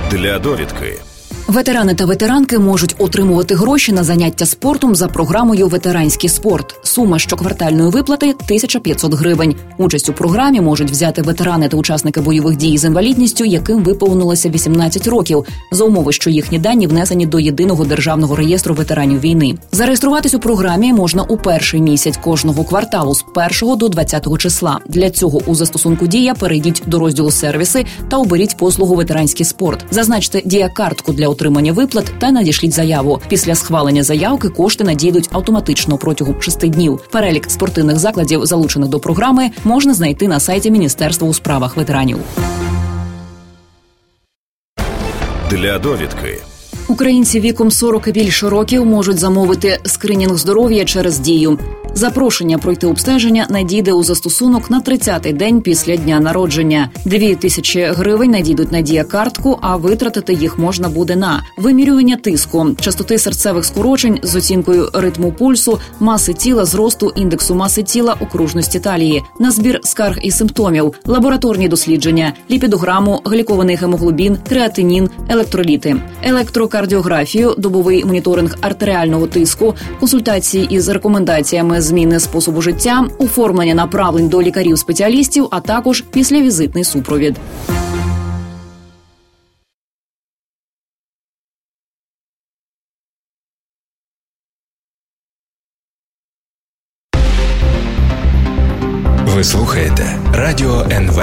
Для довідки. Ветерани та ветеранки можуть отримувати гроші на заняття спортом за програмою «Ветеранський спорт». Сума щоквартальної виплати – 1500 гривень. Участь у програмі можуть взяти ветерани та учасники бойових дій з інвалідністю, яким виповнилося 18 років, за умови, що їхні дані внесені до Єдиного державного реєстру ветеранів війни. Зареєструватись у програмі можна у перший місяць кожного кварталу з 1 до 20 числа. Для цього у застосунку «Дія» перейдіть до розділу «Сервіси» та оберіть послугу «Ветеранський спорт». Зазначте «Дія-картку» для отримання виплат та надішліть заяву. Після схвалення заявки кошти надійдуть автоматично протягом 6 днів. Перелік спортивних закладів, залучених до програми, можна знайти на сайті Міністерства у справах ветеранів. Для довідки. Українці віком 40 і більше років можуть замовити скринінг здоров'я через «Дію». Запрошення пройти обстеження надійде у застосунок на 30-й день після дня народження. 2000 гривень надійдуть на Дія-картку, а витратити їх можна буде на вимірювання тиску, частоти серцевих скорочень з оцінкою ритму пульсу, маси тіла, зросту, індексу маси тіла, окружності талії, на збір скарг і симптомів, лабораторні дослідження, ліпідограму, глікований гемоглобін, креатинін, електроліти, електрокардіографію, добовий моніторинг артеріального тиску, консультації із рекомендаціями зміни способу життя, оформлення направлень до лікарів-спеціалістів, а також післявізитний супровід. Ви слухаєте Радіо НВ.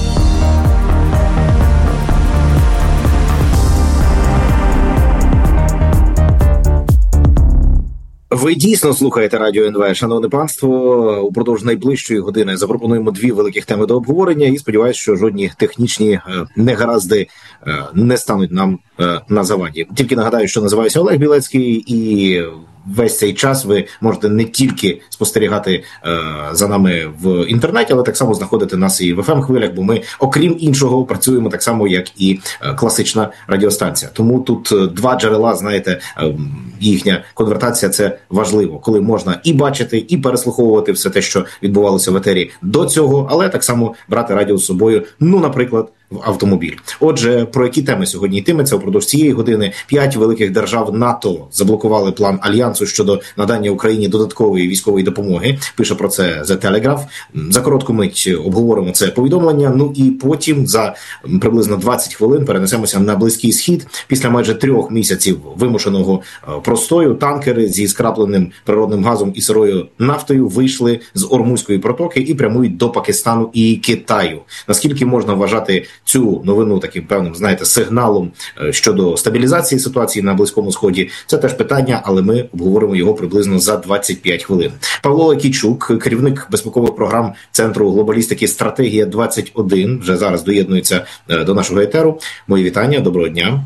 Ви дійсно слухаєте Радіо НВ, шановне панство. Упродовж найближчої години запропонуємо 2 великих теми до обговорення і сподіваюся, що жодні технічні негаразди не стануть нам на заваді. Тільки нагадаю, що називаюся Олег Білецький, і весь цей час ви можете не тільки спостерігати за нами в інтернеті, але так само знаходити нас і в FM-хвилях, бо ми, окрім іншого, працюємо так само, як і класична радіостанція. Тому тут 2 джерела, знаєте, їхня конвертація – це важливо, коли можна і бачити, і переслуховувати все те, що відбувалося в етері до цього, але так само брати радіо з собою, наприклад, в автомобіль. Отже, про які теми сьогодні йтиметься упродовж цієї години? 5 великих держав НАТО заблокували план Альянсу щодо надання Україні додаткової військової допомоги. Пише про це The Telegraph. За коротку мить обговоримо це повідомлення. І потім за приблизно 20 хвилин перенесемося на Близький Схід. Після майже 3 місяців вимушеного простою танкери зі скрапленим природним газом і сирою нафтою вийшли з Ормузької протоки і прямують до Пакистану і Китаю. Наскільки можна вважати цю новину таким певним, знаєте, сигналом щодо стабілізації ситуації на Близькому Сході? Це теж питання, але ми обговоримо його приблизно за 25 хвилин. Павло Лакійчук, керівник безпекових програм Центру глобалістики «Стратегія-21», вже зараз доєднується до нашого етеру. Мої вітання, доброго дня.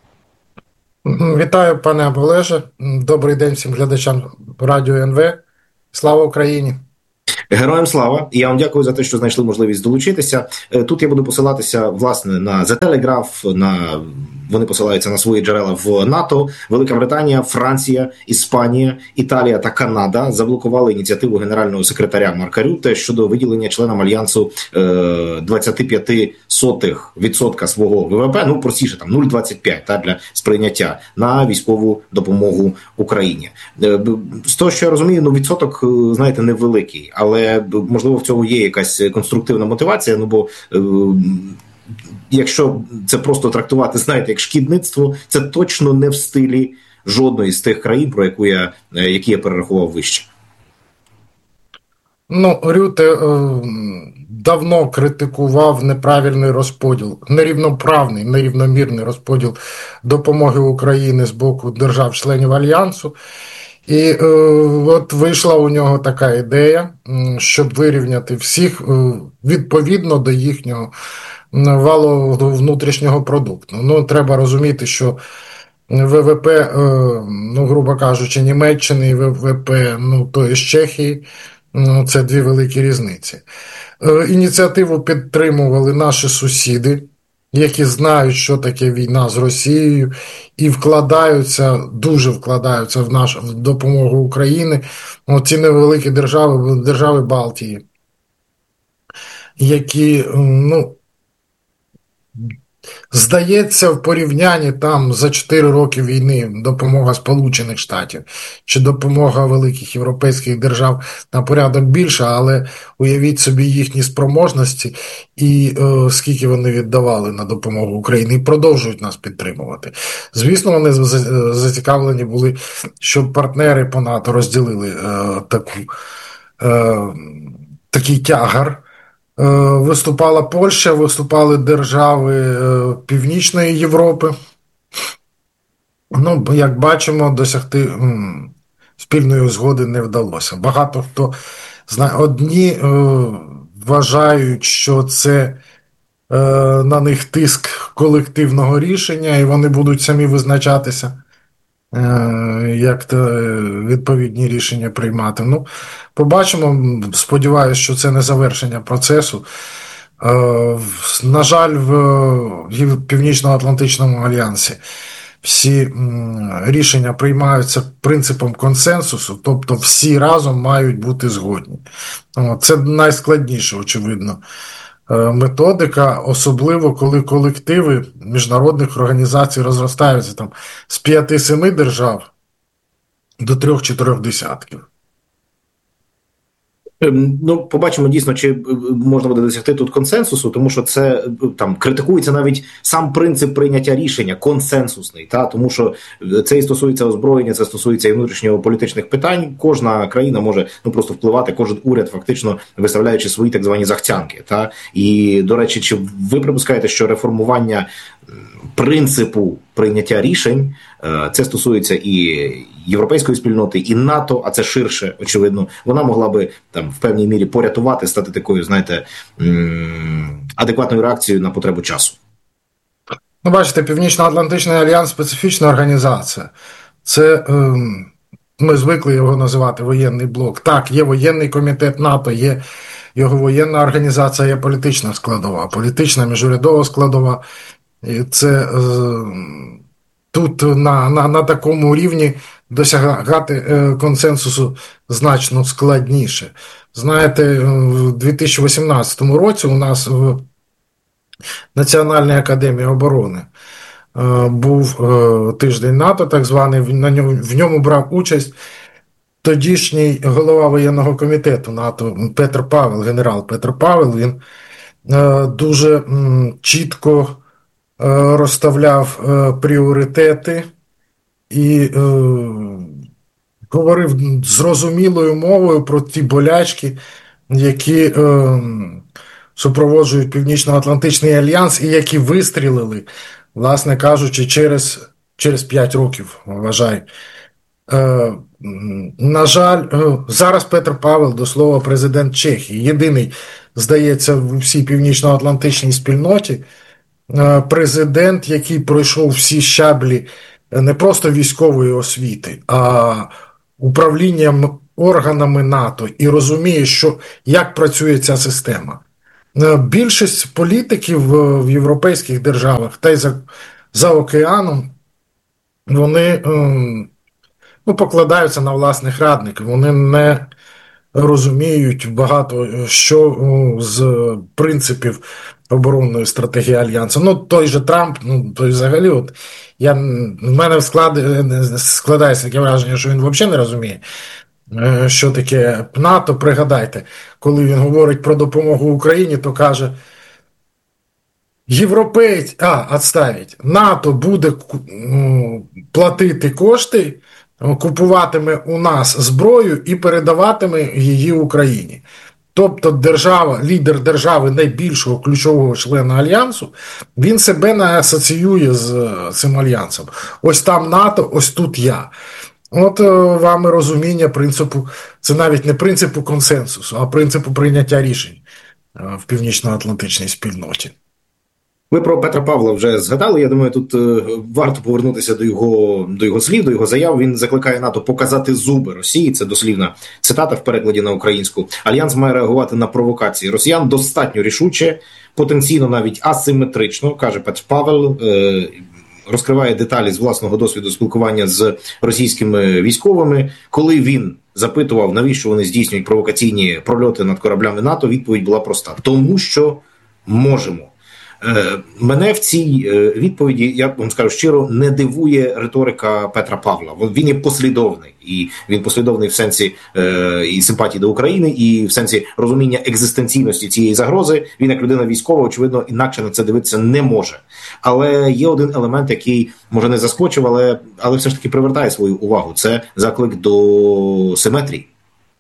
Вітаю, пане Олеже. Добрий день всім глядачам Радіо НВ. Слава Україні! Героям слава! І я вам дякую за те, що знайшли можливість долучитися. Тут я буду посилатися, власне, на The Telegraph, вони посилаються на свої джерела в НАТО. Велика Британія, Франція, Іспанія, Італія та Канада заблокували ініціативу генерального секретаря Марка Рютте щодо виділення членам Альянсу 0,25% свого ВВП, простіше, 0,25 для сприйняття на військову допомогу Україні. З того, що я розумію, відсоток, знаєте, невеликий, але, можливо, в цьому є якась конструктивна мотивація, бо якщо це просто трактувати, знаєте, як шкідництво, це точно не в стилі жодної з тих країн, про які я перерахував вище. Рютте давно критикував неправильний розподіл, нерівноправний, нерівномірний розподіл допомоги Україні з боку держав-членів Альянсу. І от вийшла у нього така ідея, щоб вирівняти всіх відповідно до їхнього валового внутрішнього продукту. Треба розуміти, що ВВП, грубо кажучи, Німеччини і ВВП, то із Чехії, це 2 великі різниці. Ініціативу підтримували наші сусіди, які знають, що таке війна з Росією, і дуже вкладаються в допомогу Україні. Ці невеликі держави Балтії, які, Здається, в порівнянні там за 4 роки війни допомога Сполучених Штатів чи допомога великих європейських держав на порядок більша, але уявіть собі їхні спроможності і скільки вони віддавали на допомогу Україні і продовжують нас підтримувати. Звісно, вони зацікавлені були, щоб партнери по НАТО розділили такий тягар. Виступала Польща, виступали держави Північної Європи. Ну, як бачимо, досягти спільної згоди не вдалося. Багато хто знає. Одні вважають, що це на них тиск колективного рішення, і вони будуть самі визначатися, як відповідні рішення приймати. Ну, побачимо, сподіваюся, що це не завершення процесу. На жаль, в Північно-Атлантичному альянсі всі рішення приймаються принципом консенсусу, тобто всі разом мають бути згодні. Це найскладніше, очевидно, методика, особливо коли колективи міжнародних організацій розростаються там з 5-7 держав до 3-4 десятків. Ну, побачимо дійсно, чи можна буде досягти тут консенсусу, тому що це там критикується навіть сам принцип прийняття рішення консенсусний, тому що це і стосується озброєння, це стосується і внутрішньополітичних питань. Кожна країна може просто впливати, кожен уряд фактично виставляючи свої так звані захцянки. І, до речі, чи ви припускаєте, що реформування принципу прийняття рішень, це стосується і європейської спільноти, і НАТО, а це ширше, очевидно, вона могла би там в певній мірі порятувати, стати такою, знаєте, адекватною реакцією на потребу часу? Ну, бачите, Північно-Атлантичний альянс – специфічна організація. Це, ми звикли його називати воєнний блок. Так, є воєнний комітет НАТО, є його воєнна організація, є політична складова, політична міжурядова складова. І це тут на такому рівні досягати консенсусу значно складніше. Знаєте, в 2018 році у нас в Національній академії оборони був тиждень НАТО, так званий, в ньому брав участь тодішній голова воєнного комітету НАТО Петр Павел, генерал Петр Павел. Він дуже чітко розставляв пріоритети і говорив зрозумілою мовою про ті болячки, які супроводжують Північно-Атлантичний альянс і які вистрілили, власне кажучи, через 5 років, вважаю. На жаль, зараз Петр Павел, до слова, президент Чехії, єдиний, здається, в всій північно-атлантичній спільноті, президент, який пройшов всі щаблі не просто військової освіти, а управлінням органами НАТО і розуміє, як працює ця система. Більшість політиків в європейських державах та й за океаном, вони покладаються на власних радників, вони не розуміють багато що з принципів оборонної стратегії Альянсу. Ну, той же Трамп, той взагалі, в мене складається таке враження, що він взагалі не розуміє, що таке НАТО. Пригадайте, коли він говорить про допомогу Україні, то каже, НАТО буде платити кошти, купуватиме у нас зброю і передаватиме її Україні. Тобто лідер держави найбільшого ключового члена Альянсу, він себе не асоціює з цим Альянсом. Ось там НАТО, ось тут я. От вам і розуміння принципу, це навіть не принципу консенсусу, а принципу прийняття рішень в Північно-Атлантичній спільноті. Ви про Петра Павла вже згадали, я думаю, тут варто повернутися до його слів, до його заяв. Він закликає НАТО показати зуби Росії, це дослівна цитата в перекладі на українську. Альянс має реагувати на провокації росіян достатньо рішуче, потенційно навіть асиметрично, каже Петр Павел, розкриває деталі з власного досвіду спілкування з російськими військовими. Коли він запитував, навіщо вони здійснюють провокаційні прольоти над кораблями НАТО, відповідь була проста. Тому що можемо. Мене в цій відповіді, я вам скажу щиро, не дивує риторика Петра Павла. Він є послідовний. І він послідовний в сенсі і симпатії до України, і в сенсі розуміння екзистенційності цієї загрози. Він, як людина військова, очевидно, інакше на це дивитися не може. Але є один елемент, який, може, не заскочив, але все ж таки привертає свою увагу. Це заклик до симетрії.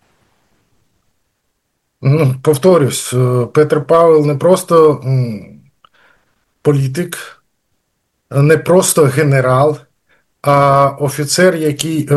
Повторюсь, Петр Павел не просто політик, не просто генерал, а офіцер, який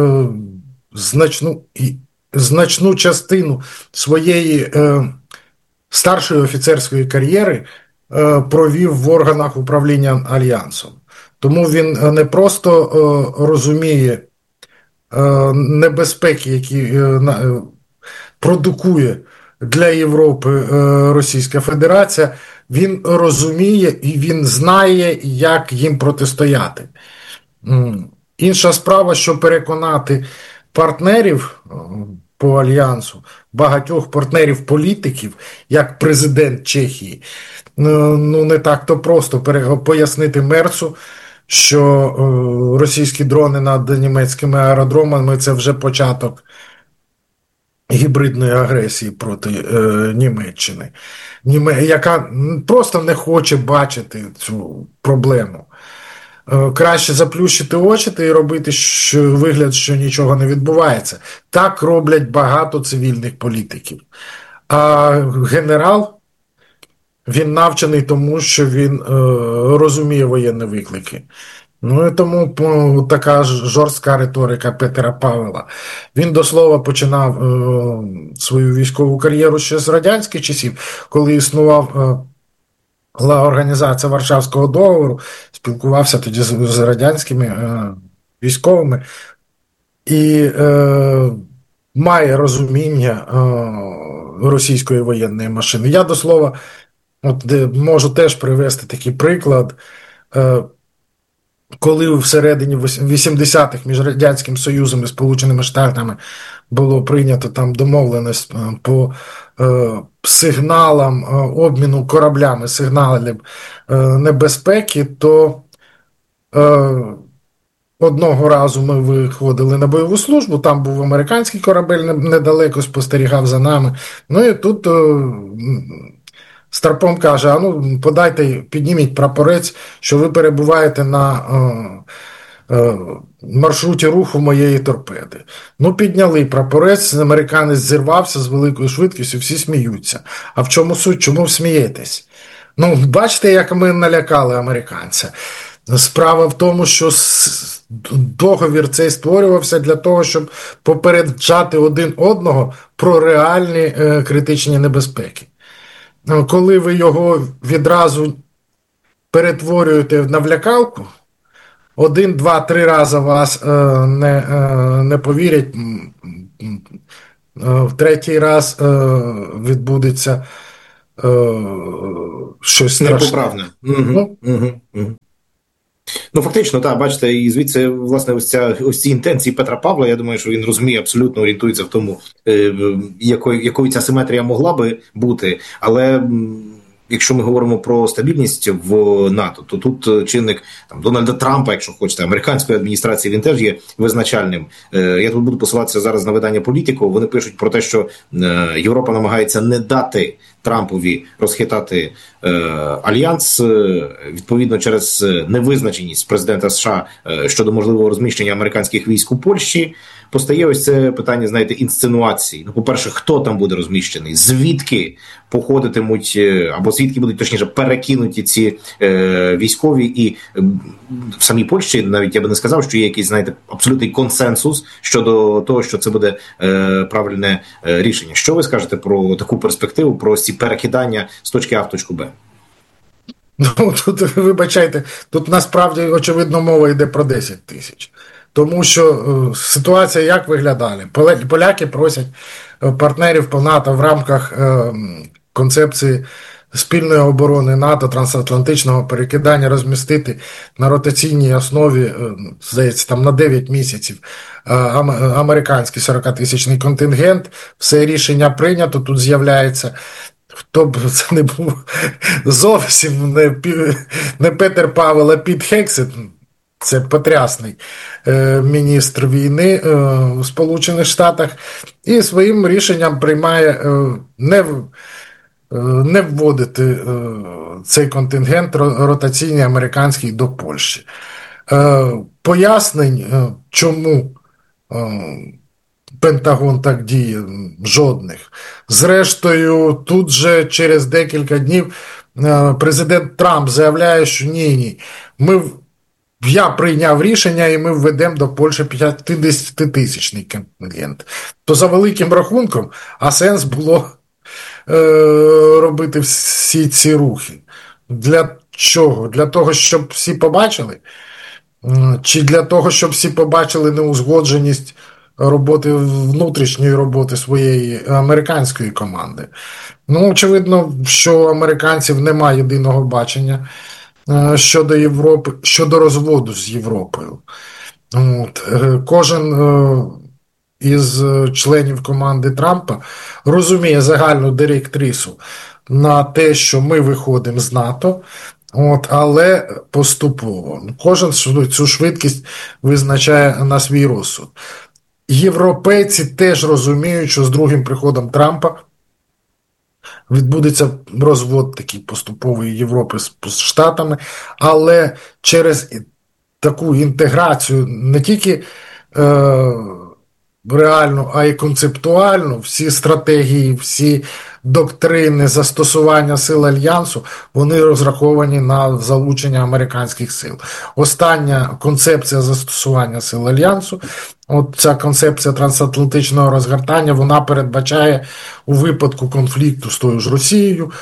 значну частину своєї старшої офіцерської кар'єри провів в органах управління Альянсом. Тому він не просто розуміє небезпеки, які продукує для Європи Російська Федерація, він розуміє і він знає, як їм протистояти. Інша справа, що переконати партнерів по Альянсу, багатьох партнерів-політиків, як президент Чехії, не так-то просто пояснити Мерцу, що російські дрони над німецькими аеродромами – це вже початок гібридної агресії проти Німеччини, яка просто не хоче бачити цю проблему. Краще заплющити очі і робити вигляд, що нічого не відбувається. Так роблять багато цивільних політиків. А генерал, він навчений тому, що він розуміє воєнні виклики. І тому така жорстка риторика Петра Павла. Він до слова починав свою військову кар'єру ще з радянських часів, коли існувала організація Варшавського договору, спілкувався тоді з радянськими військовими і має розуміння російської воєнної машини. Я до слова можу теж привести такий приклад. Коли всередині 80-х між Радянським Союзом і Сполученими Штатами було прийнято там домовленість по сигналам обміну кораблями, сигналів небезпеки, то одного разу ми виходили на бойову службу, там був американський корабель недалеко, спостерігав за нами. І тут Старпом каже, подайте, підніміть прапорець, що ви перебуваєте на маршруті руху моєї торпеди. Підняли прапорець, американець зірвався з великою швидкістю, всі сміються. А в чому суть? Чому смієтесь? Бачите, як ми налякали американця. Справа в тому, що договір цей створювався для того, щоб попереджати один одного про реальні критичні небезпеки. Коли ви його відразу перетворюєте на влякалку, 1, 2, 3 рази вас не повірять, в третій раз відбудеться щось страшне. Непоправне. Фактично, так, бачите, і звідси, власне, ось ці інтенції Петра Павла, я думаю, що він розуміє, абсолютно орієнтується в тому, якою ця симетрія могла би бути, але якщо ми говоримо про стабільність в НАТО, то тут чинник Дональда Трампа, якщо хочете, американської адміністрації, він теж є визначальним. Я тут буду посилатися зараз на видання «Політико». Вони пишуть про те, що Європа намагається не дати Трампові розхитати Альянс, відповідно, через невизначеність президента США щодо можливого розміщення американських військ у Польщі. Постає ось це питання, знаєте, інсценуації. По-перше, хто там буде розміщений, звідки походитимуть, або звідки будуть, точніше, перекинуті ці військові, і в самій Польщі, навіть я би не сказав, що є якийсь, знаєте, абсолютний консенсус щодо того, що це буде правильне рішення. Що ви скажете про таку перспективу, про ці перекидання з точки А в точку Б? Тут, вибачайте, тут насправді, очевидно, мова йде про 10 тисяч. Тому що ситуація як виглядає? Поляки просять партнерів по НАТО в рамках концепції спільної оборони НАТО, трансатлантичного перекидання, розмістити на ротаційній основі, здається, там на 9 місяців американський 40-тисячний контингент. Все рішення прийнято, тут з'являється хто б це не був, зовсім не Петер Павел, а Піт Хексет, це потрясний міністр війни у Сполучених Штатах, і своїм рішенням приймає не вводити цей контингент ротаційний американський до Польщі. Пояснень, чому Пентагон так діє, жодних. Зрештою, тут же через декілька днів президент Трамп заявляє, що ні, я прийняв рішення і ми введемо до Польщі 50-тисячний контингент. То за великим рахунком, а сенс було робити всі ці рухи. Для чого? Для того, щоб всі побачили? Чи для того, щоб всі побачили неузгодженість роботи, внутрішньої роботи своєї американської команди? Ну, очевидно, що у американців немає єдиного бачення щодо Європи, щодо розводу з Європою. Кожен із членів команди Трампа розуміє загальну директрису на те, що ми виходимо з НАТО, але поступово. Кожен цю швидкість визначає на свій розсуд. Європейці теж розуміють, що з другим приходом Трампа відбудеться розвод такий поступової Європи з Штатами, але через таку інтеграцію не тільки реальну, а й концептуальну, всі стратегії, всі доктрини застосування сил Альянсу, вони розраховані на залучення американських сил. Остання концепція застосування сил Альянсу, ця концепція трансатлантичного розгортання, вона передбачає у випадку конфлікту з тою ж Росією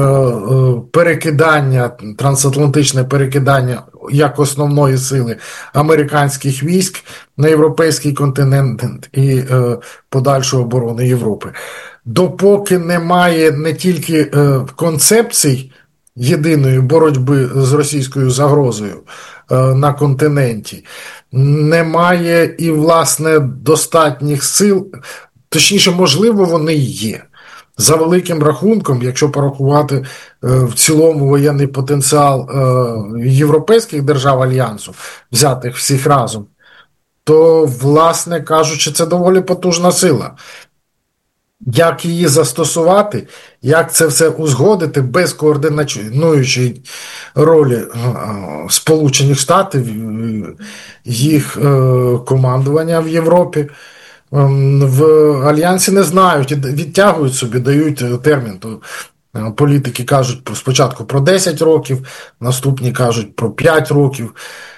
трансатлантичне перекидання як основної сили американських військ на європейський континент і подальшу оборону Європи. Допоки немає не тільки концепцій єдиної боротьби з російською загрозою на континенті, немає і, власне, достатніх сил, точніше, можливо, вони і є. За великим рахунком, якщо порахувати в цілому воєнний потенціал європейських держав Альянсу, взятих всіх разом, то, власне кажучи, це доволі потужна сила. Як її застосувати, як це все узгодити без координуючої ролі Сполучених Штатів, їх командування в Європі, в Альянсі не знають і відтягують собі, дають термін. То політики кажуть спочатку про 10 років, наступні кажуть про 5 років,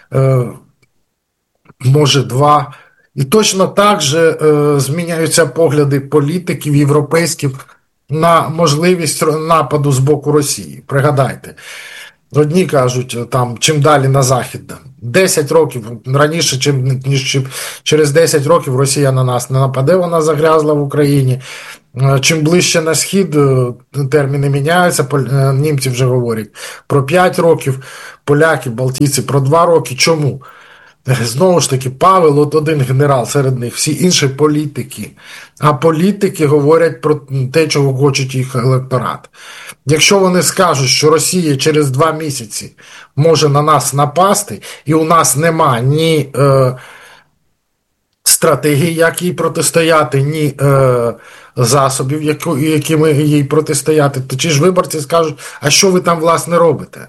може 2. І точно так же зміняються погляди політиків європейських на можливість нападу з боку Росії. Пригадайте, одні кажуть, чим далі на захід, 10 років раніше, ніж через 10 років Росія на нас не нападе, вона загрязла в Україні. Чим ближче на схід, терміни міняються, німці вже говорять про 5 років, поляки, балтійці про 2 роки. Чому? Знову ж таки, Павел, один генерал серед них, всі інші політики. А політики говорять про те, чого хочуть їх електорат. Якщо вони скажуть, що Росія через 2 місяці може на нас напасти, і у нас нема ні стратегії, як їй протистояти, ні засобів, якими їй протистояти, то чи ж виборці скажуть, а що ви там, власне, робите?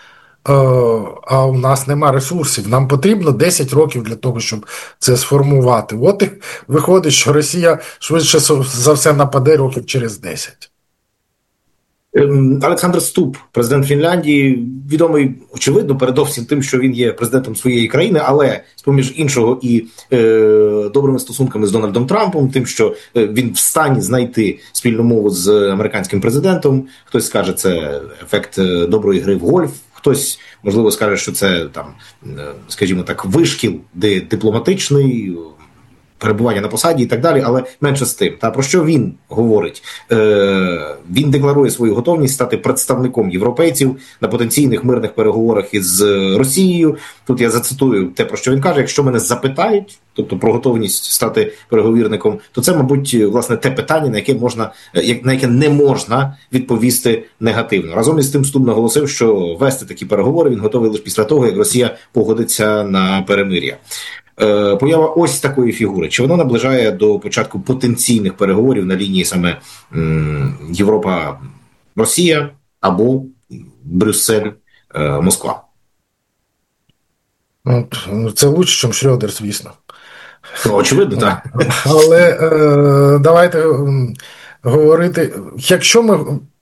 А у нас нема ресурсів. Нам потрібно 10 років для того, щоб це сформувати. От і виходить, що Росія швидше за все нападе років через 10. Олександр Ступ, президент Фінляндії, відомий, очевидно, передовсім тим, що він є президентом своєї країни, але, з-поміж іншого, і добрими стосунками з Дональдом Трампом, тим, що він в стані знайти спільну мову з американським президентом. Хтось скаже, це ефект доброї гри в гольф, хтось, можливо, скаже, що це, скажімо так, вишкіл дипломатичний, перебування на посаді і так далі, але менше з тим. Та про що він говорить? Він декларує свою готовність стати представником європейців на потенційних мирних переговорах із Росією. Тут я зацитую те, про що він каже: якщо мене запитають, тобто про готовність стати переговірником, то це, мабуть, власне те питання, на яке не можна відповісти негативно. Разом із тим Стуб наголосив, що вести такі переговори він готовий лише після того, як Росія погодиться на перемир'я. Поява ось такої фігури, чи воно наближає до початку потенційних переговорів на лінії саме Європа-Росія або Брюссель-Москва? Це лучше, ніж Шрёдер, звісно. Очевидно, так. Але давайте говорити, якщо ми...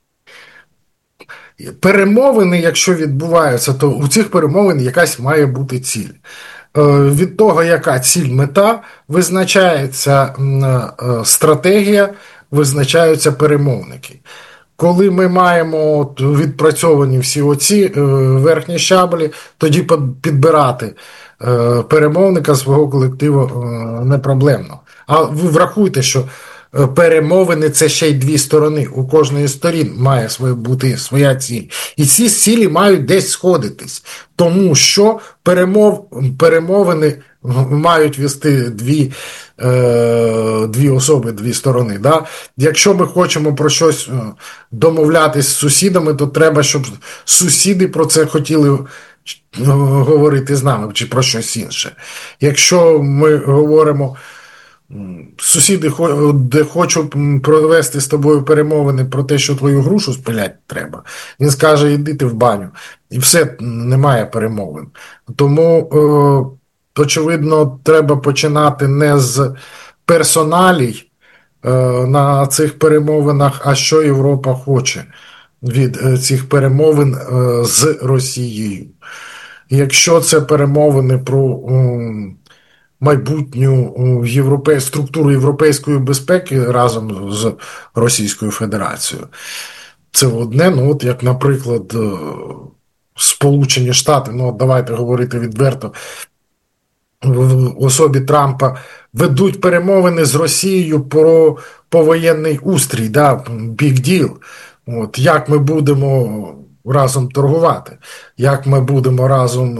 Перемовини, якщо відбуваються, то у цих перемовин якась має бути ціль. Від того, яка ціль, мета, визначається стратегія, визначаються перемовники. Коли ми маємо відпрацьовані всі оці верхні щаблі, тоді підбирати перемовника свого колективу не проблемно. А ви врахуйте, що перемовини – це ще й дві сторони. У кожної з сторін має бути своя ціль. І ці цілі мають десь сходитись. Тому що перемовини мають вести дві особи, дві сторони. Да? Якщо ми хочемо про щось домовлятись з сусідами, то треба, щоб сусіди про це хотіли говорити з нами, чи про щось інше. Якщо ми говоримо... Сусіди, де хочу провести з тобою перемовини про те, що твою грушу спилять треба, він скаже, іди ти в баню. І все, немає перемовин. Тому, очевидно, треба починати не з персоналій на цих перемовинах, а що Європа хоче від цих перемовин з Росією. Якщо це перемовини про... майбутню структуру європейської безпеки разом з Російською Федерацією. Це одне, от як, наприклад, Сполучені Штати, давайте говорити відверто, в особі Трампа ведуть перемовини з Росією про повоєнний устрій, big deal. От, як ми будемо разом торгувати, як ми будемо разом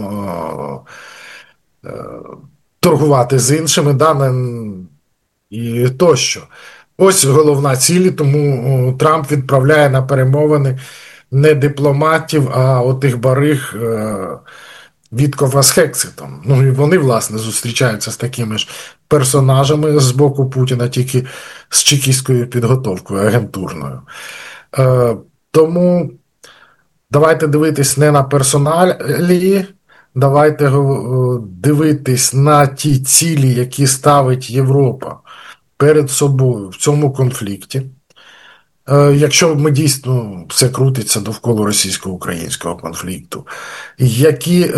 торгувати з іншими, і тощо. Ось головна ціль, тому Трамп відправляє на перемовини не дипломатів, а отих бариг Віткофа з Хекситом. І вони, власне, зустрічаються з такими ж персонажами з боку Путіна, тільки з чекістською підготовкою, агентурною. Тому давайте дивитись не на персоналі, давайте дивитись на ті цілі, які ставить Європа перед собою в цьому конфлікті. Якщо ми дійсно все крутиться довкола російсько-українського конфлікту, які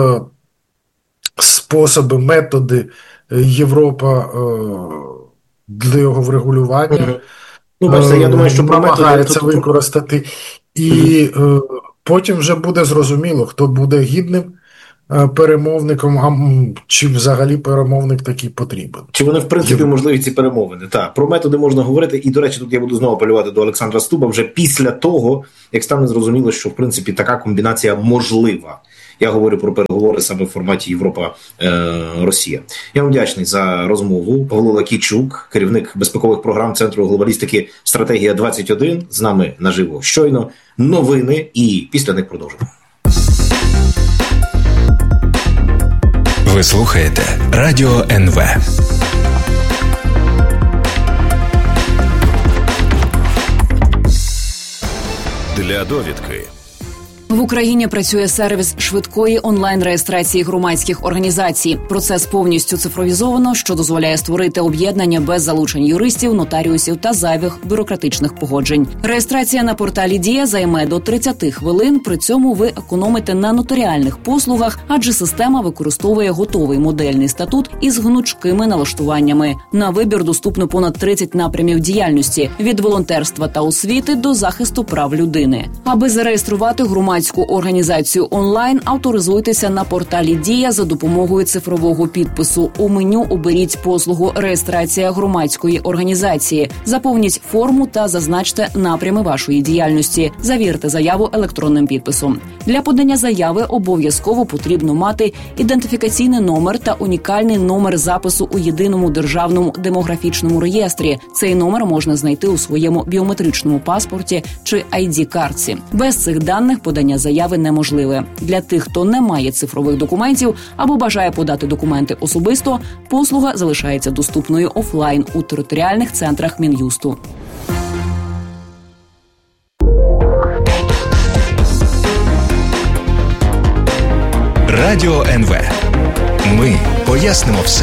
способи, методи Європа для його врегулювання бачите, я думаю, що намагається використати. І потім вже буде зрозуміло, хто буде гідним перемовником, чи взагалі перемовник такий потрібен. Чи вони, в принципі, можливі ці перемовини? Так, про методи можна говорити, і, до речі, тут я буду знову апелювати до Олександра Стуба вже після того, як стане зрозуміло, що, в принципі, така комбінація можлива. Я говорю про переговори саме в форматі Європа-Росія. Я вам вдячний за розмову. Павло Лакійчук, керівник безпекових програм Центру глобалістики «Стратегія-21», з нами наживо щойно. Новини, і після них продовжимо. Ви слухаєте Радіо НВ. Для довідки. В Україні працює сервіс швидкої онлайн-реєстрації громадських організацій. Процес повністю цифровізовано, що дозволяє створити об'єднання без залучень юристів, нотаріусів та зайвих бюрократичних погоджень. Реєстрація на порталі «Дія» займе до 30 хвилин, при цьому ви економите на нотаріальних послугах, адже система використовує готовий модельний статут із гнучкими налаштуваннями. На вибір доступно понад 30 напрямів діяльності – від волонтерства та освіти до захисту прав людини. Аби зареєструвати громадську громадську організацію онлайн, авторизуйтеся на порталі «Дія» за допомогою цифрового підпису. У меню оберіть послугу «Реєстрація громадської організації». Заповніть форму та зазначте напрями вашої діяльності. Завірте заяву електронним підписом. Для подання заяви обов'язково потрібно мати ідентифікаційний номер та унікальний номер запису у єдиному державному демографічному реєстрі. Цей номер можна знайти у своєму біометричному паспорті чи ID-картці. Без цих даних подання заяви неможливе. Для тих, хто не має цифрових документів або бажає подати документи особисто, послуга залишається доступною офлайн у територіальних центрах Мін'юсту. Радіо НВ. Ми пояснимо все.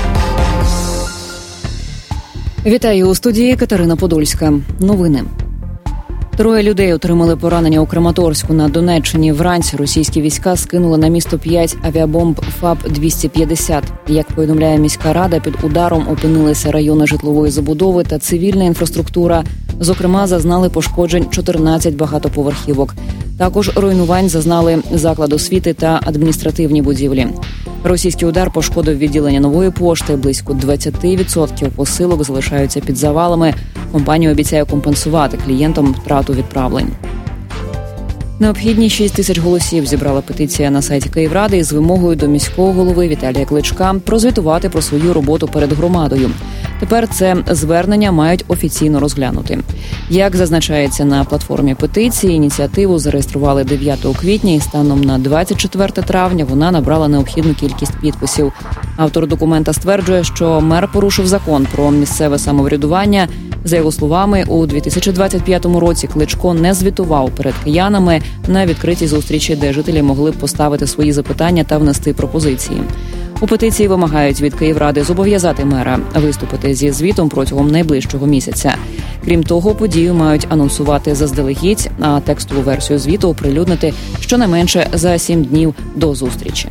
Вітаю у студії Катерина Подольська. Новини. 3 людей отримали поранення у Краматорську на Донеччині. Вранці російські війська скинули на місто 5 авіабомб ФАП-250. Як повідомляє міська рада, під ударом опинилися райони житлової забудови та цивільна інфраструктура. Зокрема, зазнали пошкоджень 14 багатоповерхівок. Також руйнувань зазнали заклад освіти та адміністративні будівлі. Російський удар пошкодив відділення Нової пошти. Близько 20% посилок залишаються під завалами. Компанія обіцяє компенсувати клієнтам втрату відправлень. Необхідні 6 тисяч голосів зібрала петиція на сайті Київради із вимогою до міського голови Віталія Кличка прозвітувати про свою роботу перед громадою. Тепер це звернення мають офіційно розглянути. Як зазначається на платформі петиції, ініціативу зареєстрували 9 квітня і станом на 24 травня вона набрала необхідну кількість підписів. Автор документа стверджує, що мер порушив закон про місцеве самоврядування. За його словами, у 2025 році Кличко не звітував перед киянами на відкритій зустрічі, де жителі могли б поставити свої запитання та внести пропозиції. У петиції вимагають від Київради зобов'язати мера виступити зі звітом протягом найближчого місяця. Крім того, подію мають анонсувати заздалегідь, а текстову версію звіту оприлюднити щонайменше за 7 днів до зустрічі.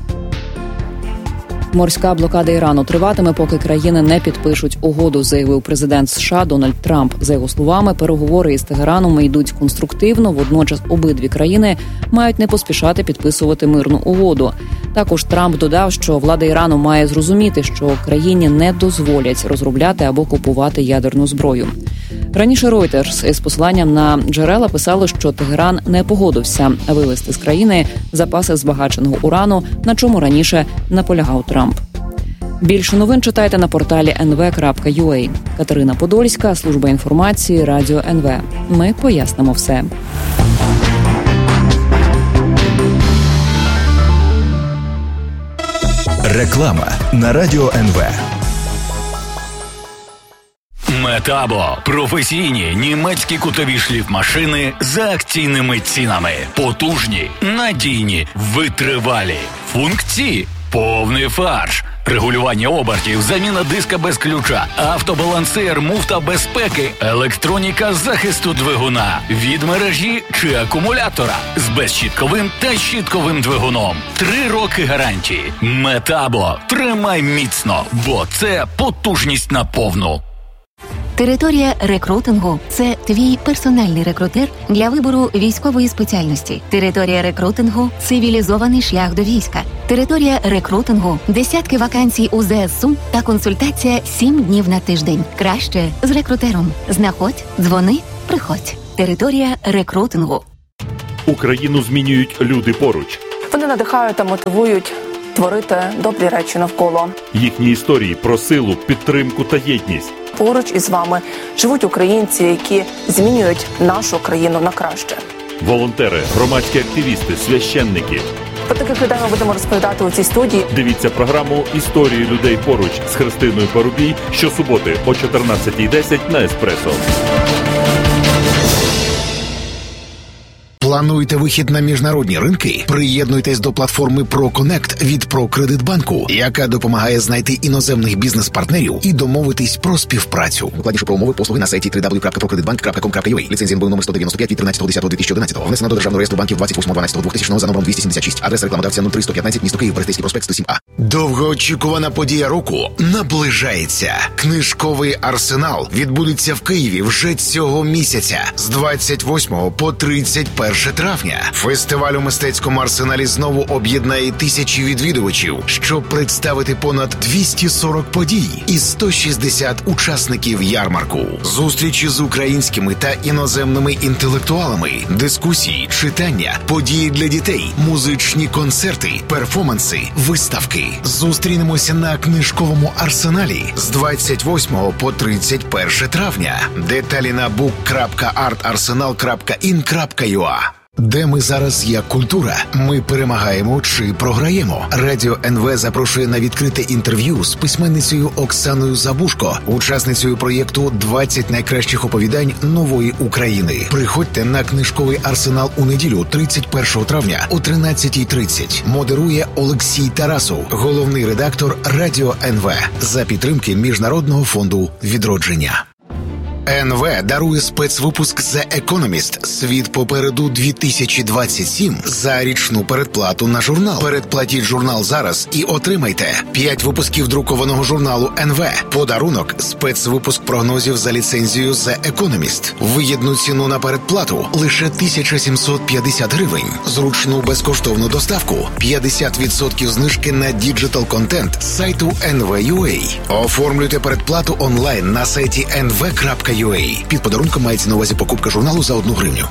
Морська блокада Ірану триватиме, поки країни не підпишуть угоду, заявив президент США Дональд Трамп. За його словами, переговори із Тегераном йдуть конструктивно, водночас обидві країни мають не поспішати підписувати мирну угоду. Також Трамп додав, що влада Ірану має зрозуміти, що країні не дозволять розробляти або купувати ядерну зброю. Раніше Reuters із посиланням на джерела писали, що Тегеран не погодився вивезти з країни запаси збагаченого урану, на чому раніше наполягав Трамп. Більше новин читайте на порталі nv.ua. Катерина Подольська, служба інформації, Радіо НВ. Ми пояснимо все. Реклама на Радіо НВ. Метабо – професійні німецькі кутові шліфмашини за акційними цінами. Потужні, надійні, витривалі. Функції – повний фарш. Регулювання обертів, заміна диска без ключа, автобалансир, муфта безпеки, електроніка захисту двигуна, від мережі чи акумулятора з безщітковим та щітковим двигуном. 3 роки гарантії. Метабо. Тримай міцно, бо це потужність на повну. Територія рекрутингу – це твій персональний рекрутер для вибору військової спеціальності. Територія рекрутингу – цивілізований шлях до війська. Територія рекрутингу – десятки вакансій у ЗСУ та консультація 7 днів на тиждень. Краще з рекрутером. Знаходь, дзвони, приходь. Територія рекрутингу. Україну змінюють люди поруч. Вони надихають та мотивують творити добрі речі навколо. Їхні історії про силу, підтримку та єдність. Поруч із вами живуть українці, які змінюють нашу країну на краще. Волонтери, громадські активісти, священники. Про таких людей ми будемо розповідати у цій студії. Дивіться програму «Історії людей поруч» з Христиною Парубій щосуботи о 14:10 на Еспресо. Плануєте вихід на міжнародні ринки? Приєднуйтесь до платформи ProConnect від ProCreditBank, яка допомагає знайти іноземних бізнес-партнерів і домовитись про співпрацю. Докладніше про умови послуги на сайті www.procreditbank.com.ua. Ліцензійний номер 195 від 13.10.2011. Внесено до Державного реєстру банків 28.12.2000 за номером 276. Адреса рекламодавця 03115, місто Київ, Берестейський проспект 107А. Довгоочікувана подія року наближається. Книжковий арсенал відбудеться в Києві вже цього місяця з 28 по 31 травня. Фестиваль у мистецькому арсеналі знову об'єднає тисячі відвідувачів, щоб представити понад 240 подій і 160 учасників ярмарку. Зустрічі з українськими та іноземними інтелектуалами, дискусії, читання, події для дітей, музичні концерти, перформанси, виставки. Зустрінемося на книжковому арсеналі з 28 по 31 травня. Деталі на book.artarsenal.in.ua. Де ми зараз як культура? Ми перемагаємо чи програємо? Радіо НВ запрошує на відкрите інтерв'ю з письменницею Оксаною Забушко, учасницею проєкту «20 найкращих оповідань нової України». Приходьте на книжковий арсенал у неділю 31 травня о 13:30. Модерує Олексій Тарасов, головний редактор Радіо НВ, за підтримки Міжнародного фонду «Відродження». НВ дарує спецвипуск The Economist «Світ попереду 2027» за річну передплату на журнал. Передплатіть журнал зараз і отримайте 5 випусків друкованого журналу НВ. Подарунок – спецвипуск прогнозів за ліцензією The Economist. Вигідну ціну на передплату – лише 1750 гривень. Зручну безкоштовну доставку – 50% знижки на діджитал-контент з сайту NV.ua. Оформлюйте передплату онлайн на сайті nv.ua. Під подарунком мається на увазі покупка журналу за 1 гривню.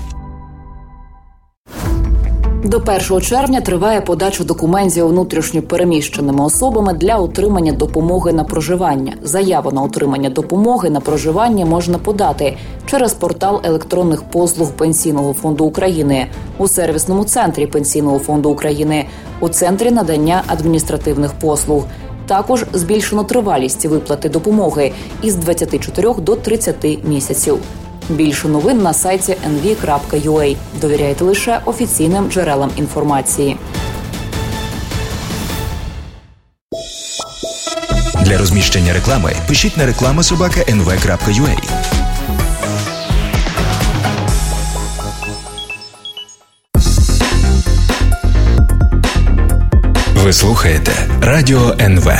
До 1 червня триває подача документів внутрішньо переміщеними особами для отримання допомоги на проживання. Заяву на отримання допомоги на проживання можна подати через портал електронних послуг Пенсійного фонду України, у сервісному центрі Пенсійного фонду України, у центрі надання адміністративних послуг. Також збільшено тривалість виплати допомоги із 24 до 30 місяців. Більше новин на сайті nv.ua. Довіряйте лише офіційним джерелам інформації. Для розміщення реклами пишіть на reklama@nv.ua. Ви слухаєте Радіо НВ.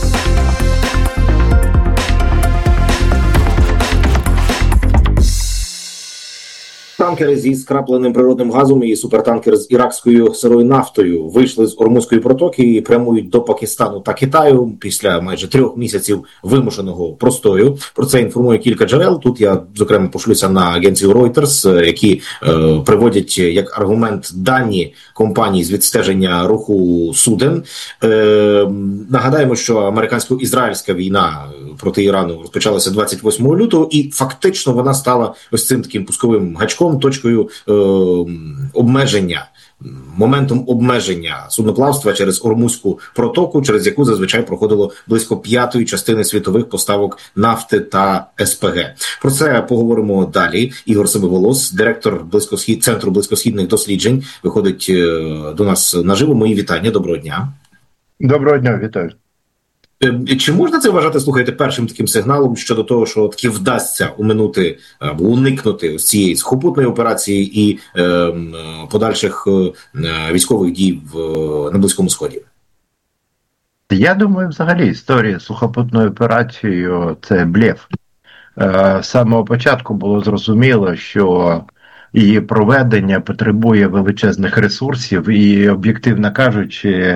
Танкери зі скрапленим природним газом і супертанкер з іракською сирою нафтою вийшли з Ормузької протоки і прямують до Пакистану та Китаю після майже 3 місяців вимушеного простою. Про це інформує кілька джерел. Тут я, зокрема, пошлюся на агенцію Reuters, які приводять як аргумент дані компаній з відстеження руху суден. Нагадаємо, що американсько-ізраїльська війна проти Ірану розпочалася 28 лютого, і фактично вона стала ось цим таким пусковим гачком, точкою обмеження, моментом обмеження судноплавства через Ормузьку протоку, через яку зазвичай проходило близько 1/5 частини світових поставок нафти та СПГ. Про це поговоримо далі. Ігор Себеволос, директор Центру близькосхідних досліджень, виходить до нас наживо. Мої вітання. Доброго дня. Доброго дня, вітаю. Чи можна це вважати, слухайте, першим таким сигналом щодо того, що таки вдасться уминути або уникнути ось цієї сухопутної операції і подальших військових дій на Близькому Сході? Я думаю, взагалі історія з сухопутною операцією – це блеф. З самого початку було зрозуміло, що її проведення потребує величезних ресурсів і, об'єктивно кажучи,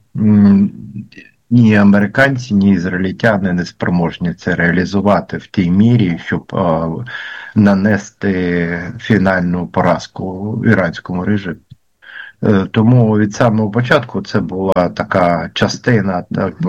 ні американці, ні ізраїльтяни не спроможні це реалізувати в тій мірі, щоб нанести фінальну поразку іранському режиму. Тому від самого початку це була така частина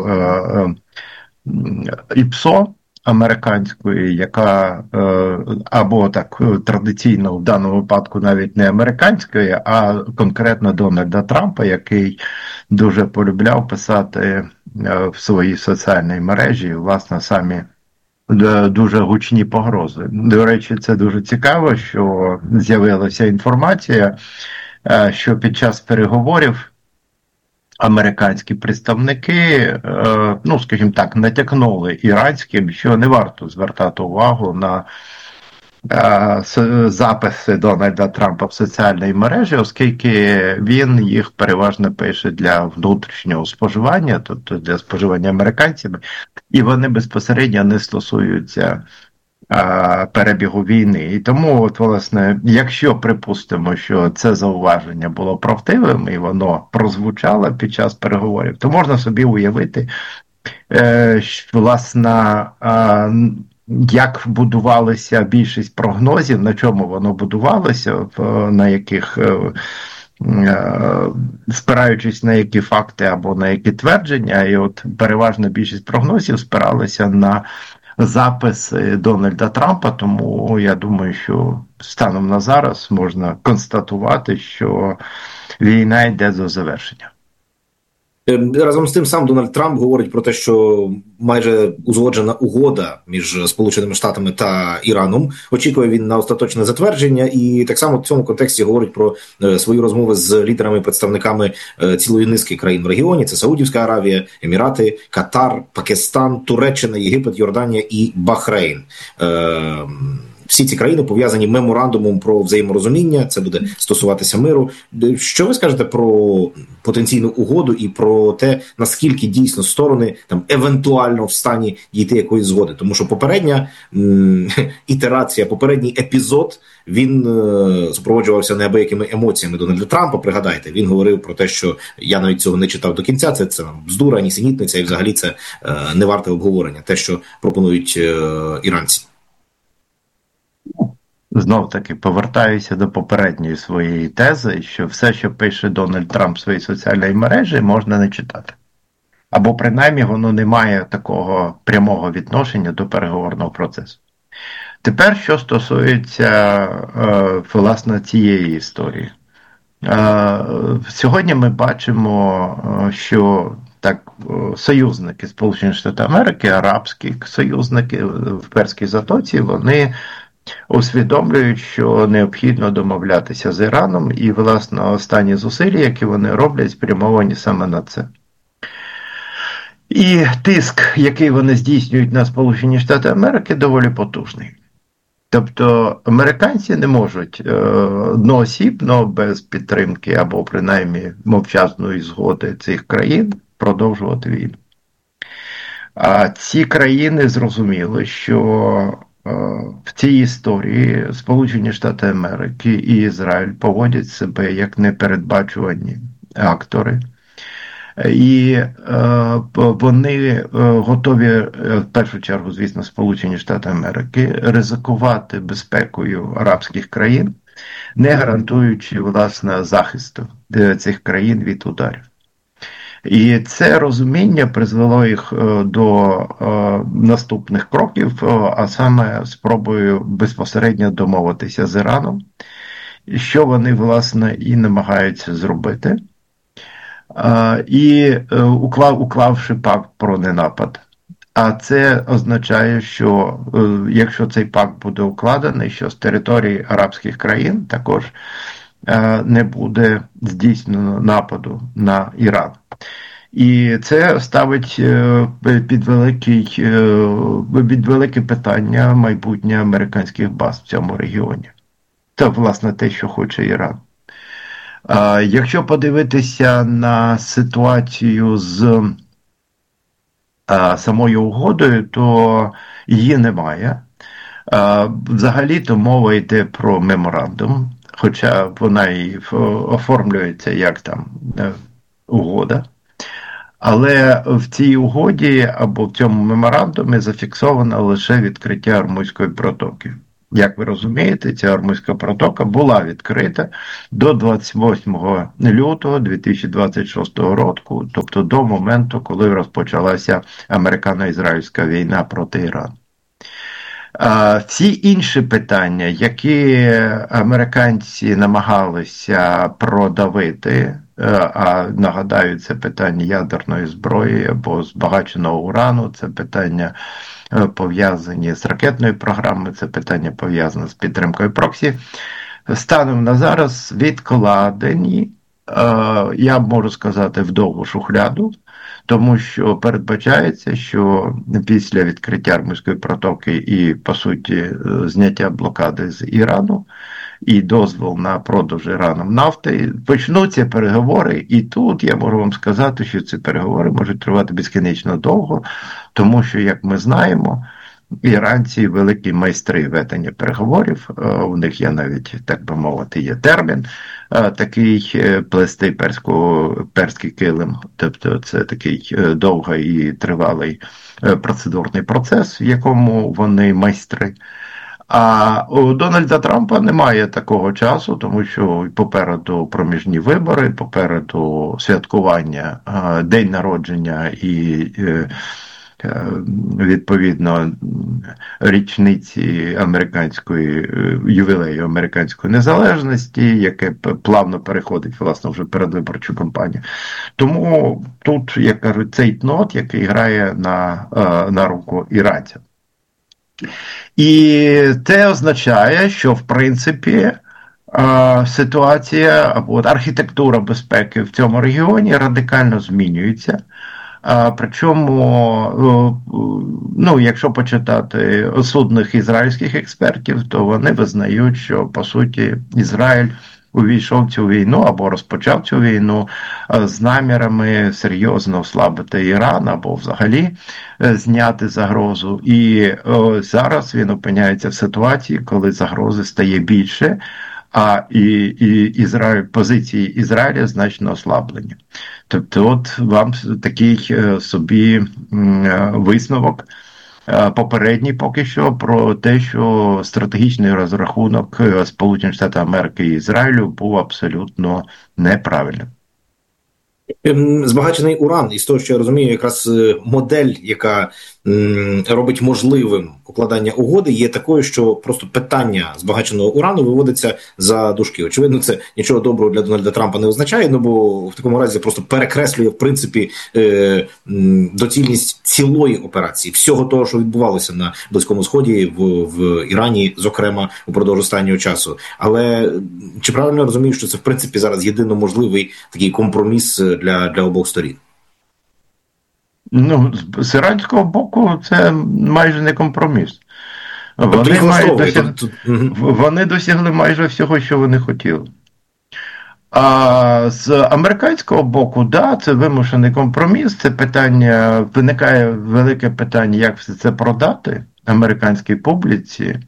ІПСО американської, яка або так традиційно в даному випадку навіть не американської, а конкретно Дональда Трампа, який дуже полюбляв писати в своїй соціальній мережі, власне, самі дуже гучні погрози. До речі, це дуже цікаво, що з'явилася інформація, що під час переговорів американські представники, ну, скажімо так, натякнули іранським, що не варто звертати увагу на записи Дональда Трампа в соціальній мережі, оскільки він їх переважно пише для внутрішнього споживання, тобто для споживання американцями, і вони безпосередньо не стосуються перебігу війни. І тому, от, власне, якщо припустимо, що це зауваження було правдивим і воно прозвучало під час переговорів, то можна собі уявити, власне, як будувалася більшість прогнозів, на чому воно будувалося, на яких, спираючись на які факти або на які твердження, і от переважна більшість прогнозів спиралася на записи Дональда Трампа, тому я думаю, що станом на зараз можна констатувати, що війна йде до завершення. Разом з тим сам Дональд Трамп говорить про те, що майже узгоджена угода між Сполученими Штатами та Іраном. Очікує він на остаточне затвердження і так само в цьому контексті говорить про свої розмови з лідерами і представниками цілої низки країн в регіоні. Це Саудівська Аравія, Емірати, Катар, Пакистан, Туреччина, Єгипет, Йорданія і Бахрейн. Всі ці країни пов'язані меморандумом про взаєморозуміння, це буде стосуватися миру. Що ви скажете про потенційну угоду і про те, наскільки дійсно сторони там евентуально в стані дійти якоїсь згоди? Тому що попередня ітерація, попередній епізод, він супроводжувався неабиякими емоціями Дональда Трампа. Пригадайте, він говорив про те, що я навіть цього не читав до кінця, це бздура, нісенітниця, і взагалі це не варте обговорення, те, що пропонують іранці. Знов-таки повертаюся до попередньої своєї тези, що все, що пише Дональд Трамп в своїй соціальній мережі, можна не читати. Або принаймні воно не має такого прямого відношення до переговорного процесу. Тепер, що стосується, власне, цієї історії. Сьогодні ми бачимо, що так, союзники Сполучених Штатів Америки, арабські союзники в Перській затоці, вони усвідомлюють, що необхідно домовлятися з Іраном, і, власне, останні зусилля, які вони роблять, спрямовані саме на це. І тиск, який вони здійснюють на Сполучені Штати Америки, доволі потужний. Тобто американці не можуть одноосібно, без підтримки або принаймні мовчазної згоди цих країн продовжувати війну. А ці країни зрозуміли, що в цій історії Сполучені Штати Америки і Ізраїль поводять себе як непередбачувані актори. І вони готові, в першу чергу, звісно, Сполучені Штати Америки, ризикувати безпекою арабських країн, не гарантуючи, власне, захисту цих країн від ударів. І це розуміння призвело їх до наступних кроків, а саме спробою безпосередньо домовитися з Іраном, що вони, власне, і намагаються зробити. І уклавши пакт про ненапад. А це означає, що якщо цей пакт буде укладений, що з території арабських країн також не буде здійснено нападу на Іран. І це ставить під велике питання майбутнє американських баз в цьому регіоні. Це, власне, те, що хоче Іран. Якщо подивитися на ситуацію з самою угодою, то її немає. Взагалі-то мова йде про меморандум, хоча вона і оформлюється як там угода. Але в цій угоді або в цьому меморандумі зафіксовано лише відкриття Ормузької протоки. Як ви розумієте, ця Ормузька протока була відкрита до 28 лютого 2026 року, тобто до моменту, коли розпочалася американо-ізраїльська війна проти Ірану. Всі інші питання, які американці намагалися продавити, а нагадаю, це питання ядерної зброї або збагаченого урану, це питання пов'язані з ракетною програмою, це питання пов'язане з підтримкою проксі, станом на зараз відкладені, я можу сказати, в довгу шухляду, тому що передбачається, що після відкриття Ормузької протоки і, по суті, зняття блокади з Ірану і дозвіл на продаж Іраном нафти, почнуться переговори, і тут я можу вам сказати, що ці переговори можуть тривати безкінечно довго, тому що, як ми знаємо, іранці великі майстри ведення переговорів, у них є навіть, так би мовити, є термін такий плести перський килим, тобто це такий довгий і тривалий процедурний процес, в якому вони майстри. А у Дональда Трампа немає такого часу, тому що попереду проміжні вибори, попереду святкування, день народження і відповідно річниці ювілею американської незалежності, яке плавно переходить, власне, вже передвиборчу кампанію. Тому тут, як кажуть, цей нот, який грає на руку іранцям. І це означає, що, в принципі, ситуація або архітектура безпеки в цьому регіоні радикально змінюється. Причому, якщо почитати осудних ізраїльських експертів, то вони визнають, що, по суті, Ізраїль увійшов в цю війну або розпочав цю війну з намірами серйозно ослабити Іран або взагалі зняти загрозу. І зараз він опиняється в ситуації, коли загрози стає більше, а позиції Ізраїля значно ослаблені. Тобто от вам такий собі висновок попередній поки що про те, що стратегічний розрахунок Сполучених Штатів Америки і Ізраїлю був абсолютно неправильним. Збагачений уран, і з того, що я розумію, якраз модель, яка робить можливим укладання угоди, є такою, що просто питання збагаченого урану виводиться за дужки. Очевидно, це нічого доброго для Дональда Трампа не означає, бо в такому разі просто перекреслює, в принципі, доцільність цілої операції, всього того, що відбувалося на Близькому Сході, в Ірані, зокрема, упродовж останнього часу. Але чи правильно розумію, що це, в принципі, зараз єдино можливий такий компроміс для обох сторін? З іранського боку це майже не компроміс. Вони досягли майже всього, що вони хотіли. А з американського боку, це вимушений компроміс, це питання, виникає велике питання, як все це продати американській публіці.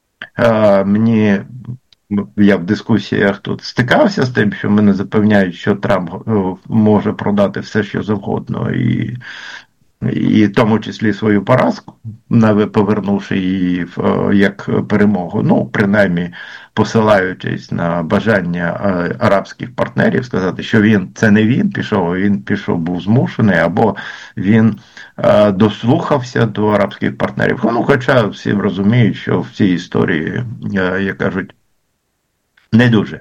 Я в дискусіях тут стикався з тим, що мене запевняють, що Трамп може продати все, що завгодно, і в тому числі свою поразку, повернувши її як перемогу, принаймні посилаючись на бажання арабських партнерів сказати, що це не він пішов, а він пішов, був змушений, або він дослухався до арабських партнерів. Хоча всі розуміють, що в цій історії, як кажуть, не дуже.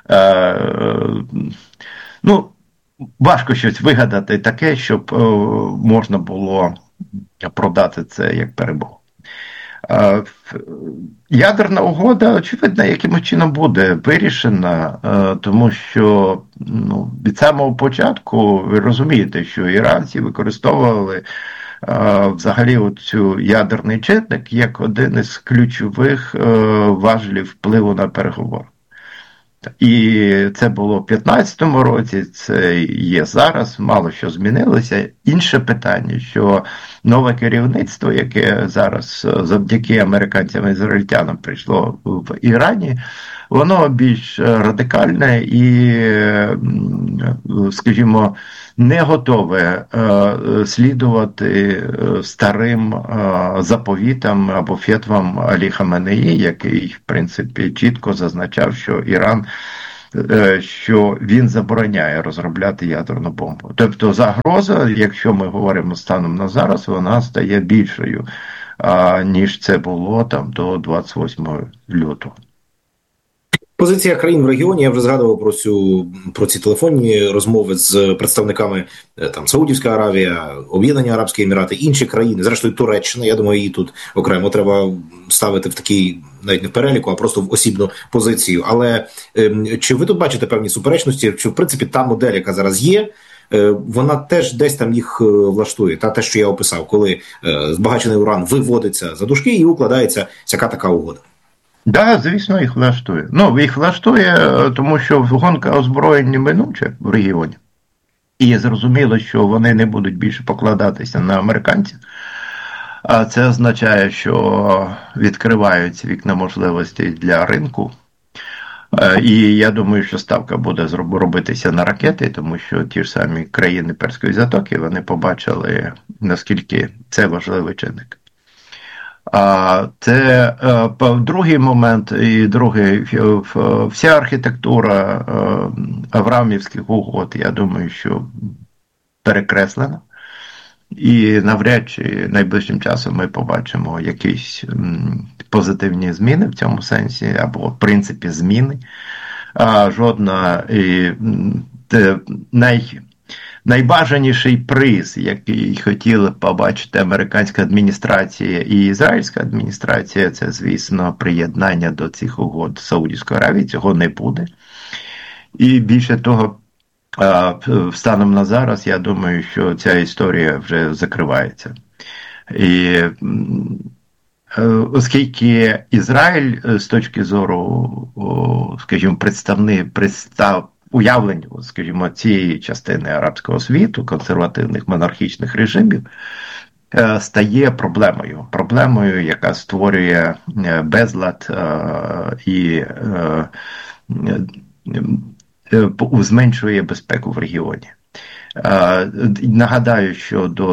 Важко щось вигадати таке, щоб можна було продати це як перемогу. Ядерна угода, очевидно, якимось чином буде вирішена, тому що від самого початку ви розумієте, що іранці використовували взагалі цю ядерний чинник як один із ключових важелів впливу на переговори. І це було в 2015 році, це є зараз, мало що змінилося. Інше питання, що нове керівництво, яке зараз завдяки американцям і ізраїльтянам прийшло в Ірані, воно більш радикальне і, скажімо, не готове слідувати старим заповітам або фетвам Алі Хаменеї, який, в принципі, чітко зазначав, що Іран, що він забороняє розробляти ядерну бомбу. Тобто загроза, якщо ми говоримо станом на зараз, вона стає більшою, ніж це було до 28 лютого. Позиція країн в регіоні, я вже згадував про ці телефонні розмови з представниками Саудівська Аравія, Об'єднані Арабські Емірати, інші країни, зрештою Туреччина, я думаю, її тут окремо треба ставити в такий, навіть не в переліку, а просто в осібну позицію. Але чи ви тут бачите певні суперечності, чи в принципі та модель, яка зараз є, вона теж десь там їх влаштує, те, що я описав, коли збагачений уран виводиться за дужки і укладається всяка така угода? Так, звісно, їх влаштує. Їх влаштує, тому що гонка озброєнь неминуча в регіоні. І зрозуміло, що вони не будуть більше покладатися на американців. А це означає, що відкриваються вікна можливостей для ринку. І я думаю, що ставка буде робитися на ракети, тому що ті ж самі країни Перської затоки, вони побачили, наскільки це важливий чинник. Це другий момент, і другий, вся архітектура Авраамівських угод, я думаю, що перекреслена. І навряд чи найближчим часом ми побачимо якісь позитивні зміни в цьому сенсі, або в принципі зміни. Жодна найбажаніший приз, який хотіли побачити американська адміністрація і ізраїльська адміністрація, це, звісно, приєднання до цих угод Саудівської Аравії, цього не буде. І більше того, станом на зараз, я думаю, що ця історія вже закривається. І оскільки Ізраїль з точки зору, скажімо, уявлень, скажімо, цієї частини арабського світу, консервативних монархічних режимів, стає проблемою, яка створює безлад і зменшує безпеку в регіоні. Нагадаю, що до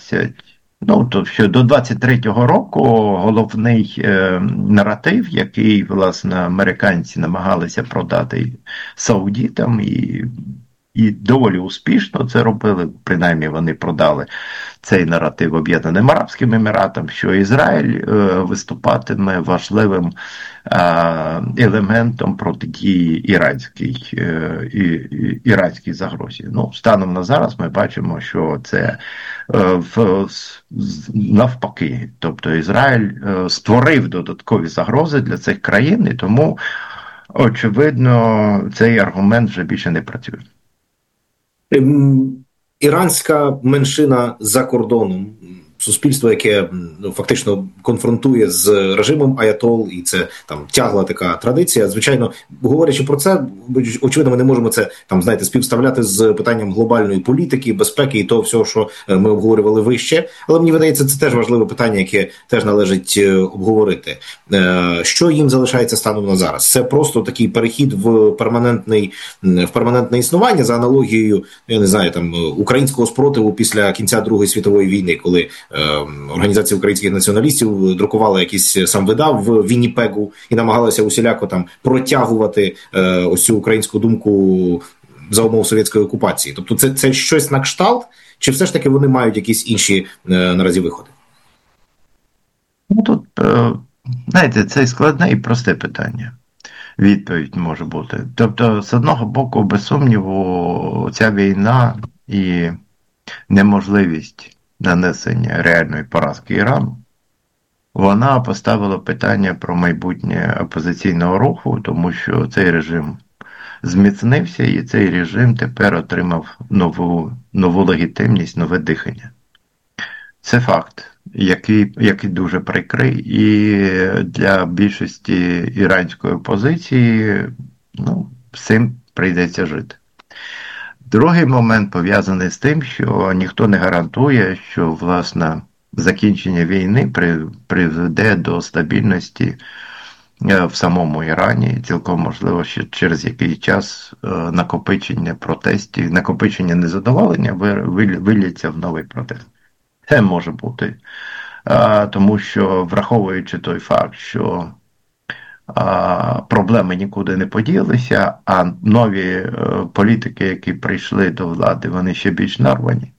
23-го року головний наратив, який, власне, американці намагалися продати саудитам, і доволі успішно це робили, принаймні вони продали цей наратив Об'єднаним Арабським Еміратам, що Ізраїль виступатиме важливим елементом протидії іранській загрозі. Станом на зараз ми бачимо, що це навпаки. Тобто Ізраїль створив додаткові загрози для цих країн, і тому, очевидно, цей аргумент вже більше не працює. Іранська меншина за кордоном, суспільство, яке фактично конфронтує з режимом аятол, і це там тягла така традиція. Звичайно, говорячи про це, очевидно, ми не можемо це співставляти з питанням глобальної політики, безпеки і того всього, що ми обговорювали вище. Але мені видається, це теж важливе питання, яке теж належить обговорити. Що їм залишається станом на зараз? Це просто такий перехід в перманентне існування за аналогією, я не знаю, українського спротиву після кінця Другої світової війни, коли Організація українських націоналістів друкувала якийсь сам видав в Вінніпегу і намагалася усіляко протягувати ось цю українську думку за умов совєтської окупації. Тобто це щось на кшталт, чи все ж таки вони мають якісь інші наразі виходи? Тут, знаєте, це складне і просте питання. Відповідь може бути. Тобто, з одного боку, без сумніву, ця війна і неможливість нанесення реальної поразки Ірану, вона поставила питання про майбутнє опозиційного руху, тому що цей режим зміцнився, і цей режим тепер отримав нову легітимність, нове дихання. Це факт, який дуже прикрий, і для більшості іранської опозиції з цим прийдеться жити. Другий момент пов'язаний з тим, що ніхто не гарантує, що, власне, закінчення війни приведе до стабільності в самому Ірані. Цілком можливо, що через який час накопичення протестів, накопичення незадоволення виліться в новий протест. Це може бути. Тому що, враховуючи той факт, що проблеми нікуди не поділися, а нові політики, які прийшли до влади, вони ще більш нарвані.